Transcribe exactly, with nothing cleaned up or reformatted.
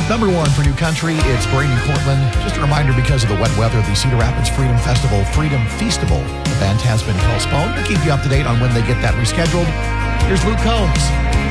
Number one for New Country, it's Brady Cortland. Just a reminder, because of the wet weather, the Cedar Rapids Freedom Festival, Freedom Feastable, the event has been postponed. We'll keep you up to date on when they get that rescheduled. Here's Luke Combs.